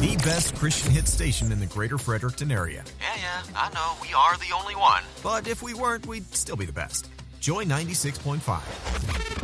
The best Christian hit station in the greater Fredericton area. Yeah, I know. We are the only one. But if we weren't, we'd still be the best. Joy 96.5.